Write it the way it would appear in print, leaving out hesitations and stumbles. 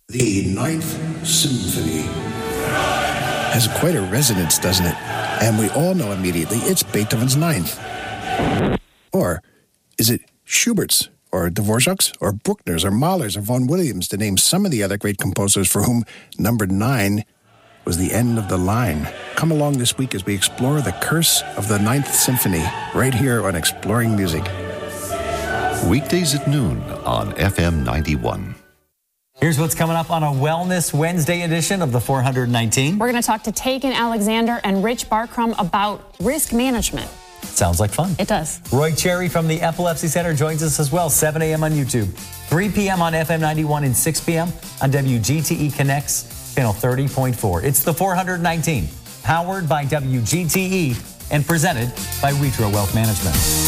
The Ninth Symphony has quite a resonance, doesn't it? And we all know immediately it's Beethoven's Ninth. Or is it Schubert's, or Dvorak's, or Bruckner's, or Mahler's, or Vaughan Williams, to name some of the other great composers for whom number 9 was the end of the line? Come along this week as we explore the curse of the Ninth Symphony, right here on Exploring Music. Weekdays at noon on FM 91. Here's what's coming up on a Wellness Wednesday edition of the 419. We're going to talk to Tegan Alexander and Rich Barkrum about risk management. Sounds like fun. It does. Roy Cherry from the Epilepsy Center joins us as well, 7 a.m. on YouTube, 3 p.m. on FM 91, and 6 p.m. on WGTE Connects, channel 30.4. It's the 419, powered by WGTE and presented by Witro Wealth Management.